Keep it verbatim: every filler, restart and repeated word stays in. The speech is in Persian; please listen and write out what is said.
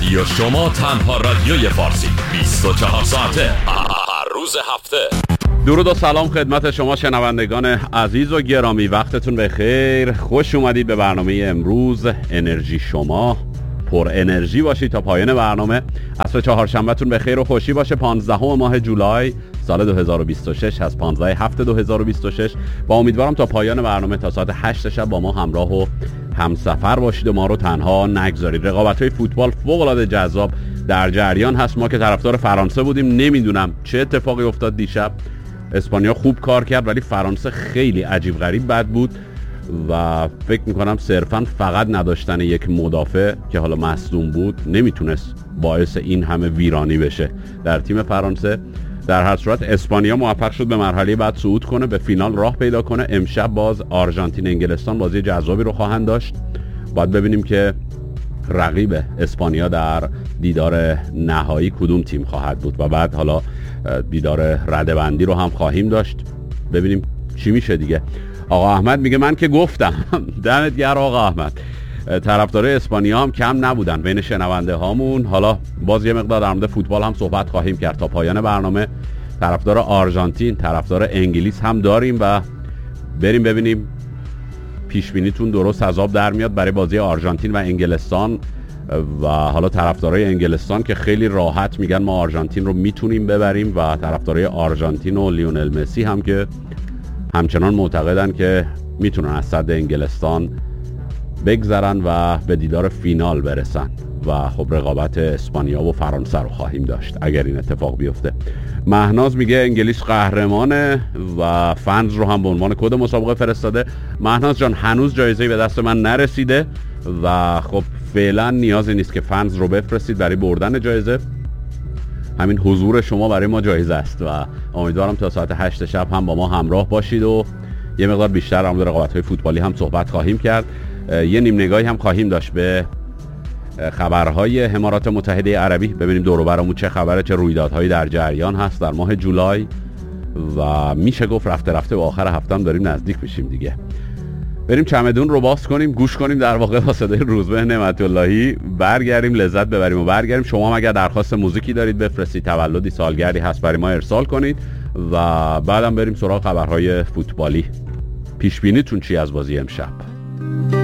رادیو شما، تنها رادیوی فارسی، بیست و چهار ساعته هر روز هفته. درود و سلام خدمت شما شنوندگان عزیز و گرامی، وقتتون بخیر. خوش اومدید به برنامه امروز انرژی شما. پر انرژی باشید تا پایان برنامه. عصر چهارشنبهتون بخیر و خوشی باشه. پانزدهم ماه جولای سال دو هزار و بیست و شش از پانزده هفته دو هزار و بیست و شش. با امیدوارم تا پایان برنامه تا ساعت هشت شب با ما همراه و همسفر باشید و ما رو تنها نگذارید. رقابت‌های فوتبال فوق‌العاده جذاب در جریان هست. ما که طرفدار فرانسه بودیم، نمیدونم چه اتفاقی افتاد دیشب. اسپانیا خوب کار کرد ولی فرانسه خیلی عجیب غریب بد بود و فکر میکنم صرفا فقط نداشتن یک مدافع که حالا مصدوم بود نمیتونست باعث این همه ویرانی بشه در تیم فرانسه. در هر صورت اسپانیا موفق شد به مرحله بعد صعود کنه، به فینال راه پیدا کنه. امشب باز آرژانتین انگلستان بازی جذابی رو خواهند داشت. باید ببینیم که رقیب اسپانیا در دیدار نهایی کدوم تیم خواهد بود و بعد حالا دیدار رده‌بندی رو هم خواهیم داشت. ببینیم چی میشه دیگه. آقا احمد میگه من که گفتم. دمت گرم آقا احمد. طرفدارای اسپانیا هم کم نبودن بین شنونده هامون. حالا باز یه مقدار در مورد فوتبال هم صحبت خواهیم کرد تا پایان برنامه. طرفدار آرژانتین، طرفدار انگلیس هم داریم و بریم ببینیم پیش بینیتون درست از آب در میاد برای بازی آرژانتین و انگلستان. و حالا طرفدارای انگلستان که خیلی راحت میگن ما آرژانتین رو میتونیم ببریم و طرفدارای آرژانتین و لیونل مسی هم که همچنان معتقدن که میتونن از صد انگلستان بگذرن و به دیدار فینال برسن و خب رقابت اسپانیا و فرانسه رو خواهیم داشت اگر این اتفاق بیفته. مهناز میگه انگلیس قهرمانه و فنز رو هم به عنوان کد مسابقه فرستاده. مهناز جان هنوز جایزه‌ای به دست من نرسیده و خب فعلا نیازی نیست که فنز رو بفرستید برای بردن جایزه. همین حضور شما برای ما جایزه است و امیدوارم تا ساعت هشت شب هم با ما همراه باشید و یه مقدار بیشتر در مورد رقابت‌های فوتبالی هم صحبت خواهیم کرد. یه نیم نگاهی هم خواهیم داشت به خبرهای امارات متحده عربی، ببینیم دور و برمون چه خبره، چه رویدادهایی در جریان هست در ماه جولای و میشه گفت رفته رفته به آخر هفته هم داریم نزدیک میشیم دیگه. بریم چمدون رو باز کنیم، گوش کنیم در واقع با صدای روزبه نعمت اللهی، برگردیم لذت ببریم و برگردیم. شما هم اگر درخواست موزیکی دارید بفرستید، تولدی سالگردی هست برای ما ارسال کنید و بعدم بریم سراغ خبرهای فوتبالی. پیش بینیتون چی از بازی امشب؟